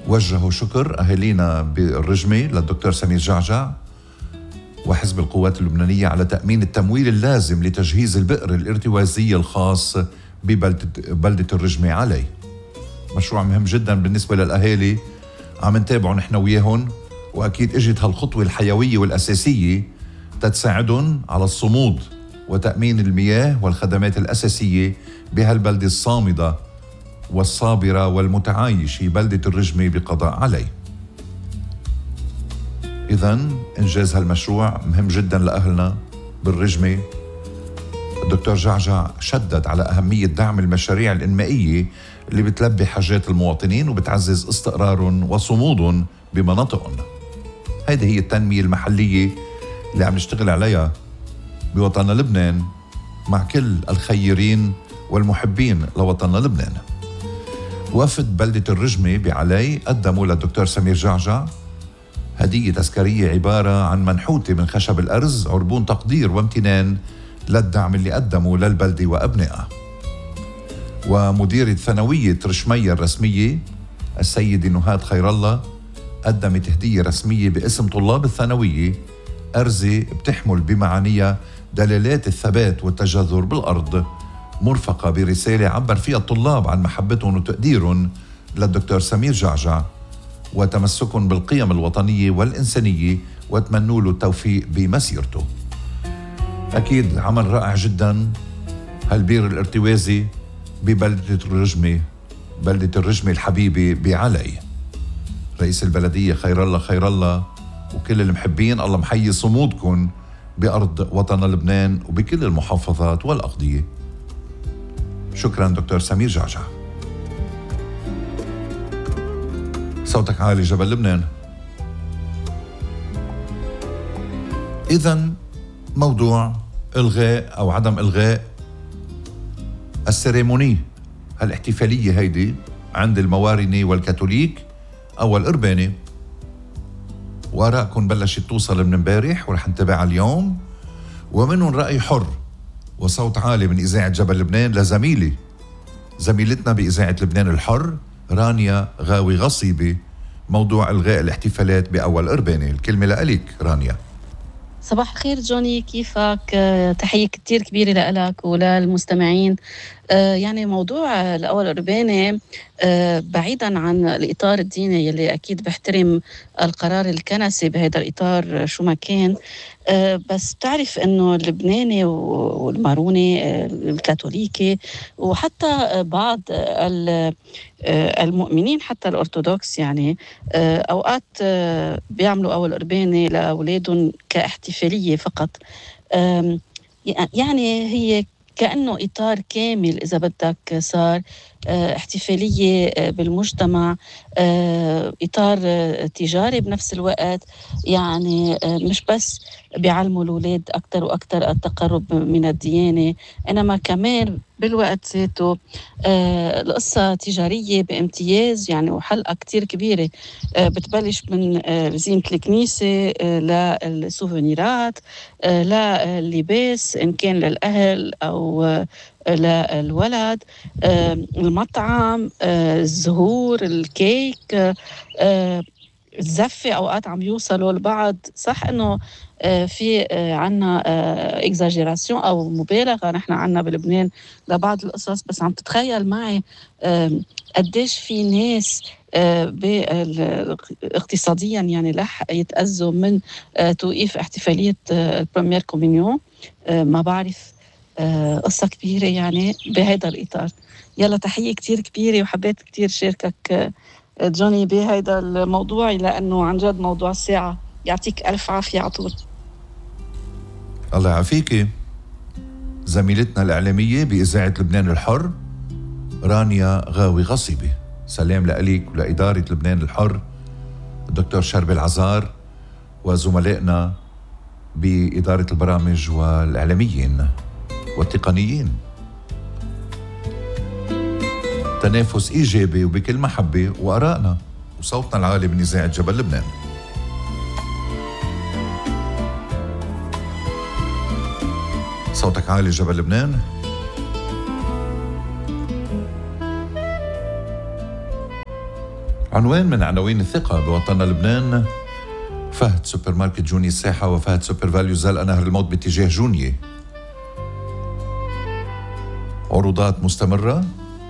وجهوا شكر أهالينا بالرجمة للدكتور سمير جعجع وحزب القوات اللبنانية على تأمين التمويل اللازم لتجهيز البئر الارتوازي الخاص ببلدة الرجمة علي. مشروع مهم جدا بالنسبة للأهالي، عم نتابعه نحن وياهم، وأكيد اجت هالخطوة الحيوية والأساسية تتساعدهم على الصمود وتأمين المياه والخدمات الأساسية بهالبلدة الصامدة والصابرة والمتعايشة بلدة الرجمة بقضاء علي. إذن إنجاز هالمشروع مهم جدا لأهلنا بالرجمة. الدكتور جعجع شدد على أهمية دعم المشاريع الإنمائية اللي بتلبي حاجات المواطنين وبتعزز استقرارهم وصمودهم بمناطقهم. هيدي هي التنمية المحلية اللي عم نشتغل عليها بوطننا لبنان مع كل الخيرين والمحبين لوطننا لبنان. وفد بلدة الرجمة بعلي قدموا للدكتور سمير جعجع هدية تذكارية عبارة عن منحوتة من خشب الأرز، عربون تقدير وامتنان للدعم اللي قدموا للبلدة وأبنائها. ومديرة ثانوية رشمية الرسمية السيدة نهاد خير الله قدمت هدية رسمية باسم طلاب الثانوية، أرزة بتحمل بمعانيها دلالات الثبات والتجذر بالأرض، مرفقة برسالة عبر فيها الطلاب عن محبتهم وتقديرهم للدكتور سمير جعجع وتمسكهم بالقيم الوطنية والإنسانية، وتمنوا له التوفيق بمسيرته. أكيد عمل رائع جدا هالبير الارتوازي ببلدة الرجمة، بلدة الرجمة الحبيبة بعلي. رئيس البلدية خير الله وكل المحبين، الله محيي صمودكم بأرض وطن لبنان وبكل المحافظات والأقضية. شكرا دكتور سمير جعجع. صوتك عالي جبل لبنان. إذن موضوع إلغاء أو عدم إلغاء السيريموني، هالاحتفالية هيدي عند الموارنة والكاثوليك أو الإرباني، وآرائكم بلشت توصل من امبارح ورح نتابعها اليوم، ومنهم رأي حر وصوت عالي من إذاعة جبل لبنان زميلتنا بإذاعة لبنان الحر رانيا غاوي غصيبي، موضوع إلغاء الاحتفالات بأول إرباني. الكلمة لأليك رانيا. صباح الخير جوني، كيفك؟ تحية كتير كبيرة لك وللمستمعين. يعني موضوع الأول الأرباني بعيدا عن الإطار الديني يلي أكيد بحترم القرار الكنسي بهذا الإطار شو ما كان، بس بتعرف أنه اللبناني والماروني الكاثوليكي وحتى بعض المؤمنين حتى الأرثوذكس يعني أوقات بيعملوا أول أرباني لأولادهم كاحتفالية فقط. يعني هي كأنه إطار كامل إذا بدك صار احتفالية بالمجتمع، إطار تجاري بنفس الوقت. يعني مش بس بيعلموا الأولاد أكتر وأكتر التقرب من الديانة، إنما كمان بالوقت ذاته القصة تجارية بامتياز يعني، وحلقة كتير كبيرة بتبلش من زينة الكنيسة للسوفونيرات لللباس إن كان للأهل أو للولد، المطعم، الزهور، الكيك، الزفة أوقات عم يوصلوا البعض. صح إنه في عنا إكزاجيراسيون أو مبالغة نحن عنا بلبنان لبعض القصص، بس عم تتخيل معي قديش في ناس اقتصاديا يعني رح يتأذوا من توقيف احتفالية البريمير كومينيون. ما بعرف، قصة كبيرة يعني بهذا الإطار. يلا تحية كتير كبيرة، وحبيت كتير شاركك جوني بهذا الموضوع لأنه عن جد موضوع الساعة. يعطيك ألف عافية عطول. الله يعافيكي. زميلتنا الإعلامية بإذاعة لبنان الحر رانيا غاوي غصيبي. سلام لأليك ولإدارة لبنان الحر، الدكتور شربي العزار وزملائنا بإدارة البرامج والإعلاميين والتقنيين. تنافس إيجابي وبكل محبة، وآرائنا وصوتنا العالي من إذاعة جبل لبنان. صوتك عالي جبل لبنان. عنوان من عناوين الثقة بوطننا لبنان: فهد سوبر ماركت جوني الساحة وفهد سوبر فاليو زلقة نهر الموت باتجاه جونية. عروضات مستمرة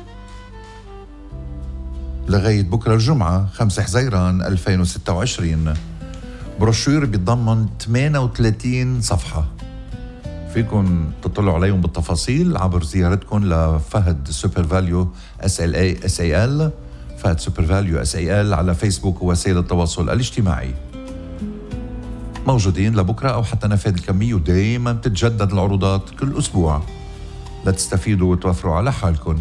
لغاية بكرة الجمعة 5 حزيران 2026. بروشور بيتضمن 38 صفحة، فيكن تطلعوا عليهم بالتفاصيل عبر زيارتكم لفهد سوبر فاليو SAL فهد سوبر فاليو SAL على فيسبوك ووسائل التواصل الاجتماعي. موجودين لبكرة أو حتى نفاذ الكمية، ودائما بتتجدد العروضات كل أسبوع لتستفيدوا وتوفروا على حالكم.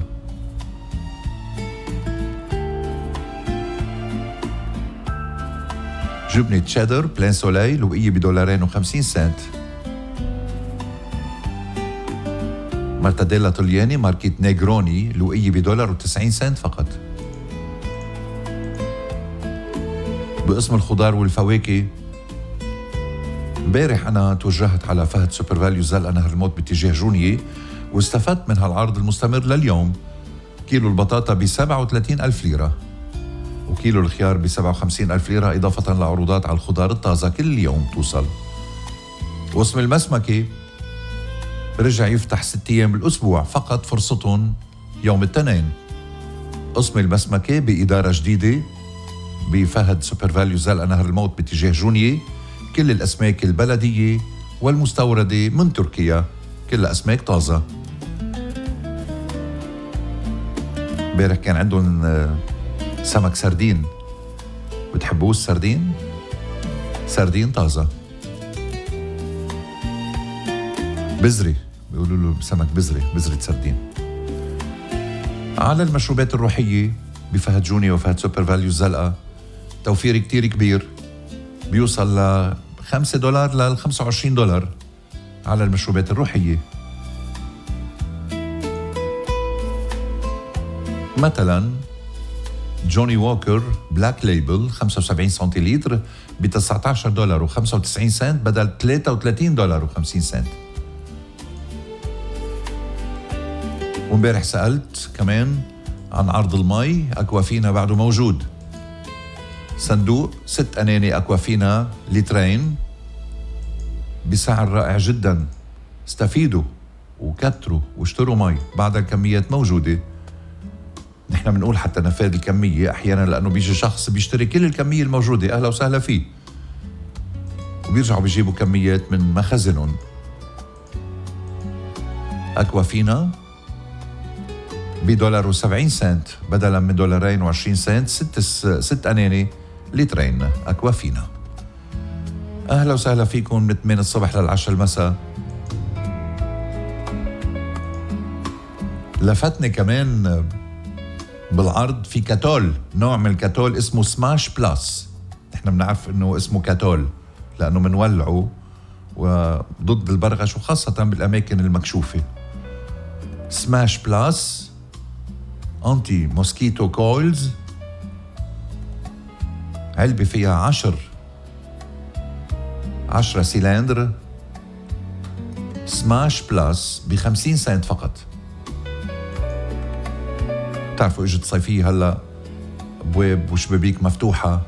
جبنة تشيدر بلان سولاي لوقية $2.50. مرتديلا طلياني ماركة نيغروني لوقية $1.90 فقط. باسم الخضار والفواكه، امبارح أنا توجهت على فهد سوبر فاليو زلقة نهر الموت باتجاه جونية واستفدت من هالعرض المستمر لليوم. كيلو البطاطا ب37,000 ليرة وكيلو الخيار ب57,000 ليرة، إضافة لعروضات على الخضار الطازة كل يوم توصل. واسم المسمكة رجع يفتح 6 أيام بالأسبوع، فقط فرصتهم يوم الاثنين. اسم المسمكة بإدارة جديدة بفهد سوبر فاليو زلقة نهر الموت باتجاه جونية. كل الأسماك البلدية والمستوردة من تركيا، كل أسماك طازة. امبارح كان عندهم سمك سردين، بتحبوه السردين؟ سردين طازة. بزري بيقولوا له سمك بزرة سردين. على المشروبات الروحية بفهد جوني وفهد سوبر فاليو زلقة توفير كتير كبير، بيوصل $5 ل $25 على المشروبات الروحية. مثلا جوني ووكر بلاك ليبل 75 سنتيلتر ب $19.95 بدل $33.50. وامبارح سألت كمان عن عرض المي. أكوافينا بعده موجود، صندوق 6 أناني أكوافينا لترين بسعر رائع جدا. استفيدوا وكتروا واشتروا مي، بعد الكميات موجودة. نحن بنقول حتى نفاذ الكمية أحيانا لأنه بيجي شخص بيشتري كل الكمية الموجودة، أهلا وسهلا فيه، وبيرجعوا بيجيبوا كميات من مخازنهم. أكوافينا $1.70 بدلا من $2.20. 6 أناني لترين أكوافينا. أهلا وسهلا فيكم من 8 الصبح لل10 المساء. لفتني كمان بالعرض في كاتول، نوع من الكاتول اسمه سماش بلاس. احنا بنعرف انه اسمه كاتول لانه منولعه وضد البرغش وخاصة بالاماكن المكشوفة. سماش بلاس انتي موسكيتو كويلز، علبة فيها 10 سيلندر. سماش بلاس ب$50 فقط. بتعرفوا اجت صيفية هلا، ابواب وشبابيك مفتوحة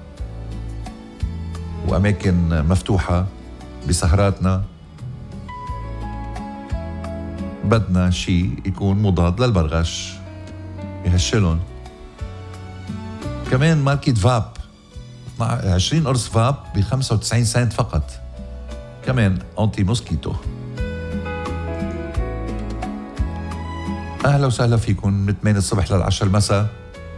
واماكن مفتوحة بسهراتنا، بدنا شيء يكون مضاد للبرغش يهشلون. كمان ماركة فاب مع 20 قرص فاب ب$95 فقط، كمان انتي موسكيتو. أهلا وسهلا فيكم من 8 الصبح لل10 المساء.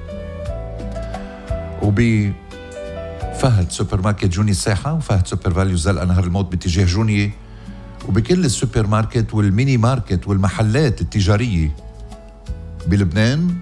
وبفهد سوبر ماركت جوني الساحة وفهد سوبر فاليو زلقة نهر الموت باتجاه جونية، وبكل السوبر ماركت والميني ماركت والمحلات التجارية بلبنان.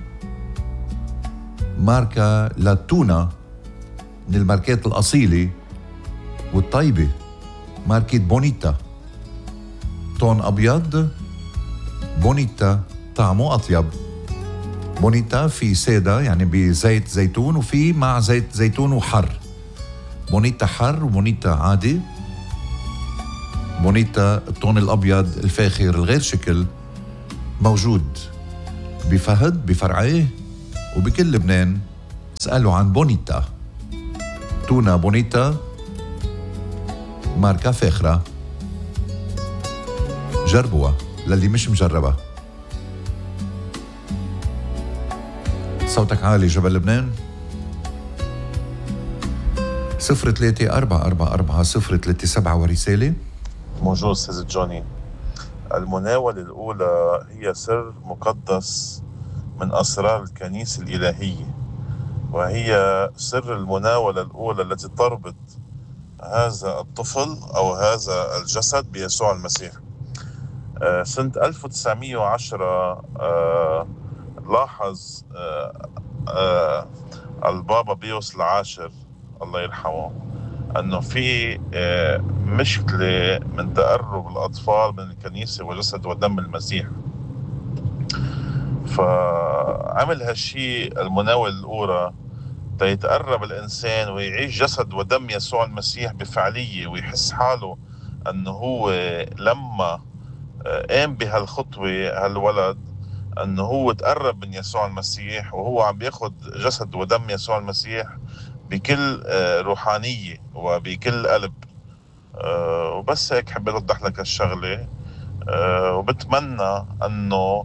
ماركة لاتونا من الماركات الأصيلة والطيبة، ماركة بونيتا، طون أبيض. بونيتا طعمه أطيب. بونيتا في سادة يعني بزيت زيتون، وفي مع زيت زيتون وحر. بونيتا حر وبونيتا عادي. بونيتا الطون الأبيض الفاخر الغير شكل موجود بفهد بفرعيه وبكل لبنان. اسألوا عن بونيتا، تونة بونيتا ماركة فاخرة، جربوها للي مش مجربة. صوتك عالي جبل لبنان. 03-444-037 ورسالة. موجود أستاذ جوني. المناولة الأولى هي سر مقدس من أسرار الكنيسة الإلهية، وهي سر المناولة الأولى التي تربط هذا الطفل أو هذا الجسد بيسوع المسيح. سنة 1910 لاحظ البابا بيوس العاشر الله يرحمه أنه في مشكلة من تقرب الأطفال من الكنيسة وجسد ودم المسيح، فعمل هالشيء المناولة الأولى تيتقرب الإنسان ويعيش جسد ودم يسوع المسيح بفعلية، ويحس حاله أنه هو لما قام بهالخطوة هالولد أنه هو تقرب من يسوع المسيح، وهو عم بياخد جسد ودم يسوع المسيح بكل روحانية وبكل قلب. وبس هيك حبيت أوضح لك هالشغلة، وبتمنى أنه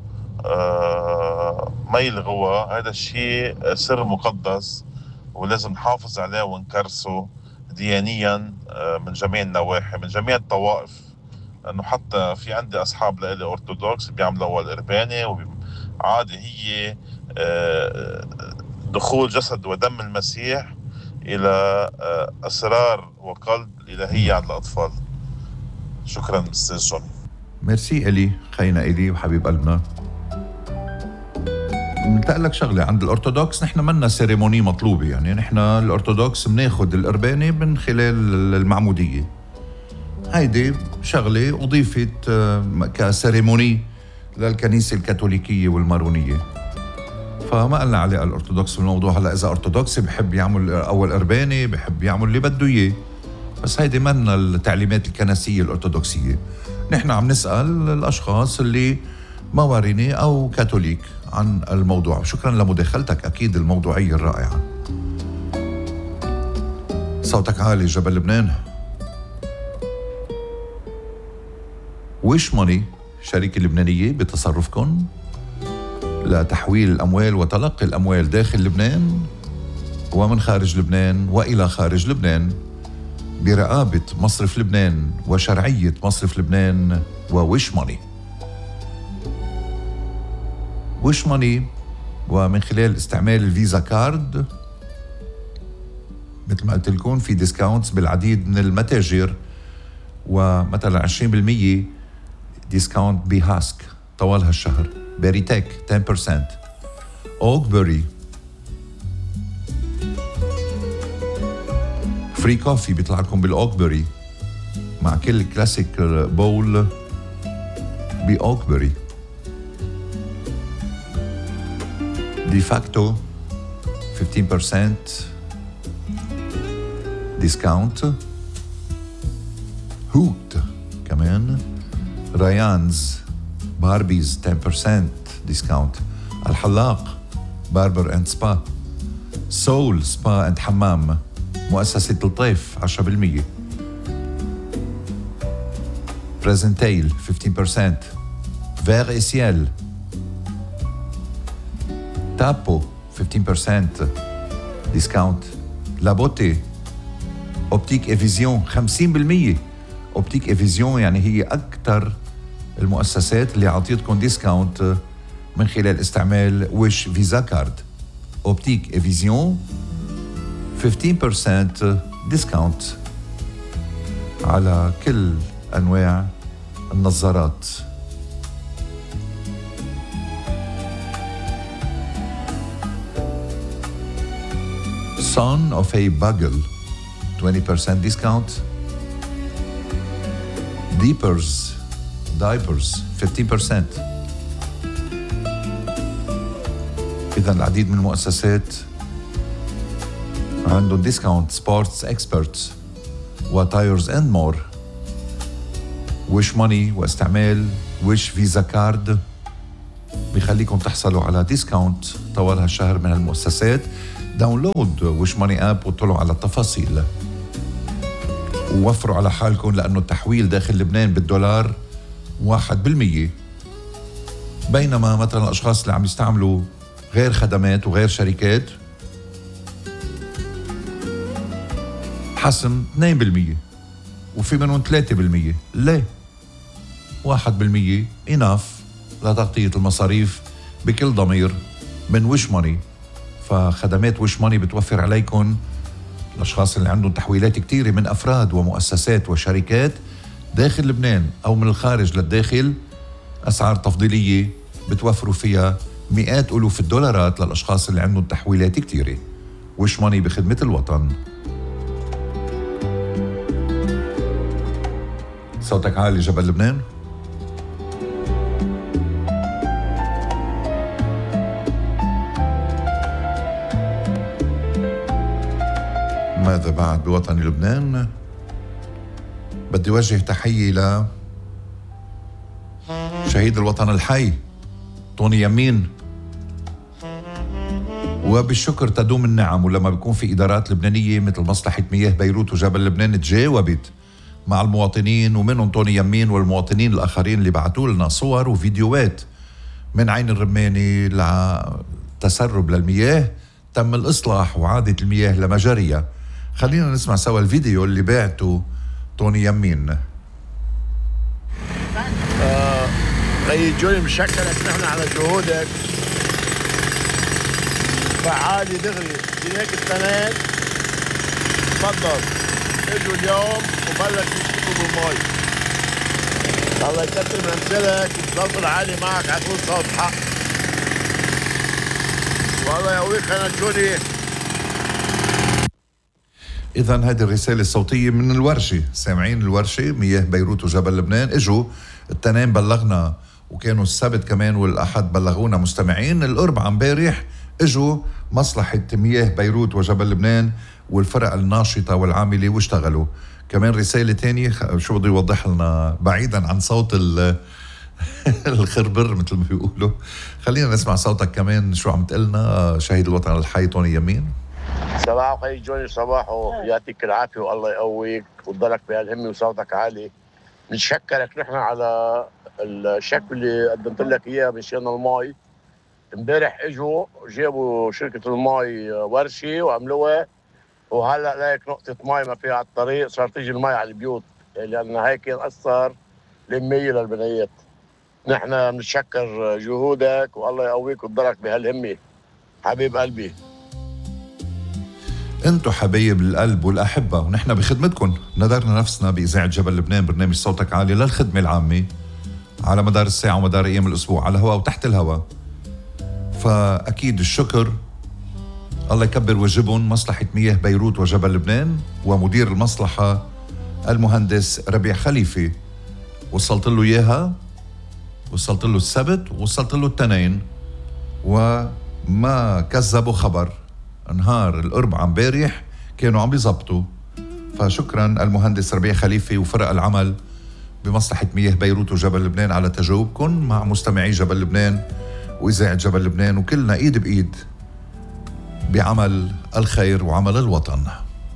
ما يلغوها. هذا الشيء سر مقدس ولازم نحافظ عليه ونكرسه ديانيا من جميع النواحي من جميع الطوائف، لأنه حتى في عندي أصحاب لإلي أرثوذكس بيعملوا القربانة، وعادي هي دخول جسد ودم المسيح إلى أسرار وقلب الإلهية عند الأطفال. شكرا أستاذ جوني. ميرسي إلي خينا إلي وحبيب قلبنا. نتقلك شغلة عند الأرثوذكس، نحن منا سيريموني مطلوبة، يعني نحن الأرثوذكس بناخد القربانة من خلال المعمودية. هيدي شغلة أضيفت كسيريموني للكنيسة الكاثوليكية والمارونية، فما قلنا عليه الأرثوذكس بالموضوع. هلا إذا أرثوذكسي بحب يعمل أول قربانة بحب يعمل اللي بده إياه، بس هيدي منا التعليمات الكنسية الأرثوذكسية. نحن عم نسأل الأشخاص اللي مواريني أو كاثوليك عن الموضوع. شكرا لمداخلتك أكيد الموضوعية الرائعة. صوتك عالي جبل لبنان. ويش ماني شركة لبنانية بتصرفكم لتحويل الأموال وتلقي الأموال داخل لبنان ومن خارج لبنان وإلى خارج لبنان برقابة مصرف لبنان وشرعية مصرف لبنان وويش ماني. ويش ماني ومن خلال استعمال الفيزا كارد مثل ما قلت لكم في ديسكاونتس بالعديد من المتاجر، ومثلا 20% ديسكاونت بهاسك طوال هالشهر، بيريتك 10%، اوكبري فري كوفي بيطلع لكم بالاوكبري مع كل كلاسيك بول باوكبري. دي فاكتو 15% ديسكاونت، هوت كمان، رايانز باربيز 10% ديسكاونت، الحلاق باربر اند سبا، سول سبا اند حمام، مؤسسة الطيف 10%، بريزنتيل 15%، فيغ إسيال، تابو 15% ديسكاونت، لابوتي، اوبتيك إفيزيون 50%. اوبتيك إفيزيون يعني هي أكثر المؤسسات اللي عطيتكم ديسكاونت من خلال استعمال ويش فيزا كارد. اوبتيك إفيزيون 15% ديسكاونت على كل أنواع النظارات. Son of a Bugle 20% discount. Diapers 15%. إذا العديد من المؤسسات عندهم ديسكاونت. سبورتس اكسبرتس وتايرز اند مور. ويش ماني واستعمال ويش فيزا كارد بيخليكم تحصلوا على ديسكاونت طوال هالشهر من المؤسسات داونلود وش ماني اب وطلعوا على التفاصيل ووفروا على حالكم، لأنه التحويل داخل لبنان بالدولار 1%، بينما مثلا الأشخاص اللي عم يستعملوا غير خدمات وغير شركات حسم 2%، وفي منهم 3%. ليه؟ 1% إناف لتغطية المصاريف بكل ضمير من وش ماني. فخدمات وش ماني بتوفر عليكم الأشخاص اللي عندهم تحويلات كتيرة من أفراد ومؤسسات وشركات داخل لبنان أو من الخارج للداخل، أسعار تفضيلية بتوفروا فيها مئات ألوف الدولارات للأشخاص اللي عندهم تحويلات كتيرة. وش ماني بخدمة الوطن. صوتك عالي جبل لبنان. ماذا بعد بوطن لبنان؟ بدي وجه تحية ل شهيد الوطن الحي طوني يمين، وبالشكر تدوم النعم. ولما بيكون في إدارات لبنانية مثل مصلحة مياه بيروت وجبل لبنان تجاوبت مع المواطنين، ومنهم طوني يمين والمواطنين الآخرين اللي بعتوا لنا صور وفيديوهات من عين الرماني لتسرب للمياه، تم الإصلاح وعادت المياه لمجاريها. خلينا نسمع سوا الفيديو اللي بعته طوني يمين. خي جوني مشكرك نحن على جهودك فعالي دغري هيك التنين. تفضل اجوا اليوم وبلشوا يشتغلوا بالمي. الله يكثر من امثالك، الصوت العالي معك عتقول صوت حق. والله يقويك انا جوني. إذا هذه الرسالة الصوتية من الورشة، سامعين الورشة مياه بيروت وجبل لبنان. اجوا التنين بلغنا، وكانوا السبت كمان والأحد بلغونا مستمعين. الأربعاء امبارح اجوا مصلحة مياه بيروت وجبل لبنان والفرق الناشطة والعاملة واشتغلوا. كمان رسالة تانية شو بده يوضح لنا بعيدا عن صوت الخربر مثل ما بيقولوا. خلينا نسمع صوتك كمان شو عم تقلنا شهيد الوطن الحي طوني يمين. صباح خي جوني، صباحو، يعطيك العافية والله يقويك وتضلك بهالهمة وصوتك عالي. بنشكرك نحن على الشكل اللي قدمت لك اياه بشان المي. امبارح اجوا جابوا شركة المي ورشة وعملوها، وهلا لايك نقطة مي ما فيها على الطريق، صار تيجي المي على البيوت، لأن هيك انأثر المية للبنايات. نحن بنتشكر جهودك والله يقويك وتضلك بهالهمة حبيب قلبي. انتو حبايب القلب والأحبة، ونحن بخدمتكم. ندرنا نفسنا بإذاعة جبل لبنان برنامج صوتك عالي للخدمة العامة على مدار الساعة ومدار أيام الأسبوع على الهواء وتحت الهواء. فأكيد الشكر الله يكبر وجبهم مصلحة مياه بيروت وجبل لبنان ومدير المصلحة المهندس ربيع خليفة. وصلت له إياها، وصلت له السبت ووصلت له التنين، وما كذبوا خبر. نهار الأربعاء امبارح كانوا عم بيزبطوا. فشكرا المهندس ربيع خليفة وفرق العمل بمصلحة مياه بيروت وجبل لبنان على تجاوبكم مع مستمعي جبل لبنان وإذاعة جبل لبنان، وكلنا إيد بإيد بعمل الخير وعمل الوطن.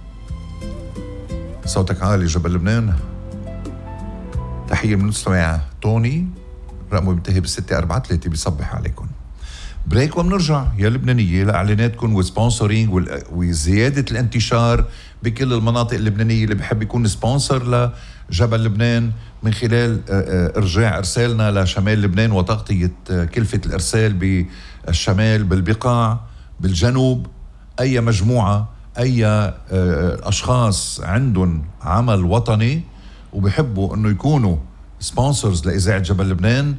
صوتك عالي جبل لبنان. تحية من مستمع طوني، رقمه بينتهي ب643 بيصبح عليكم. بريك وبنرجع يا لبنانية لإعلاناتكم وسبونسورينج وزيادة الانتشار بكل المناطق اللبنانية اللي بحب يكون سبونسر لجبل لبنان من خلال إرجاع إرسالنا لشمال لبنان وتغطية كلفة الإرسال بالشمال، بالبقاع، بالجنوب. أي مجموعة، أي أشخاص عندهم عمل وطني وبيحبوا أنه يكونوا سبونسرز لإذاعة جبل لبنان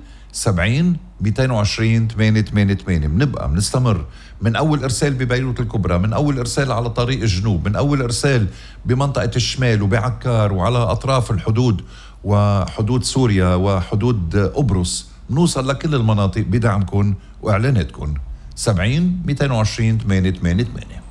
70-220-888. بنبقى بنستمر من أول إرسال ببيروت الكبرى، من أول إرسال على طريق الجنوب، من أول إرسال بمنطقة الشمال وبعكار وعلى أطراف الحدود وحدود سوريا وحدود قبرص. نوصل لكل المناطق بدعمكم وإعلاناتكم. 70-220-888.